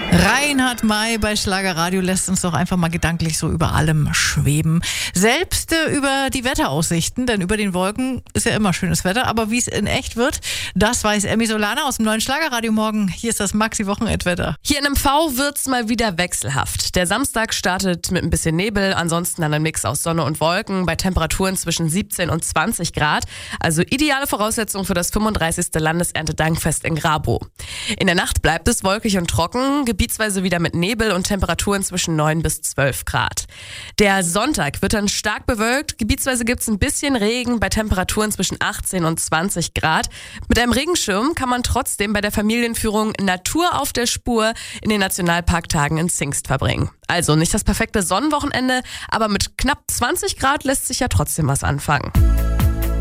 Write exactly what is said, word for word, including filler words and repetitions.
Reinhard May bei Schlagerradio lässt uns doch einfach mal gedanklich so über allem schweben. Selbst äh, über die Wetteraussichten, denn über den Wolken ist ja immer schönes Wetter. Aber wie es in echt wird, das weiß Emmy Solana aus dem neuen Schlagerradio morgen. Hier ist das Maxi-Wochenendwetter. Hier in M V wird's mal wieder wechselhaft. Der Samstag startet mit ein bisschen Nebel, ansonsten dann ein Mix aus Sonne und Wolken bei Temperaturen zwischen siebzehn und zwanzig Grad. Also ideale Voraussetzung für das fünfunddreißigste Landeserntedankfest in Grabow. In der Nacht bleibt es wolkig und trocken, gebietsweise wieder mit Nebel und Temperaturen zwischen neun bis zwölf Grad. Der Sonntag wird dann stark bewölkt, gebietsweise gibt's ein bisschen Regen bei Temperaturen zwischen achtzehn und zwanzig Grad. Mit einem Regenschirm kann man trotzdem bei der Familienführung Natur auf der Spur in den Nationalparktagen in Zingst verbringen. Also nicht das perfekte Sonnenwochenende, aber mit knapp zwanzig Grad lässt sich ja trotzdem was anfangen.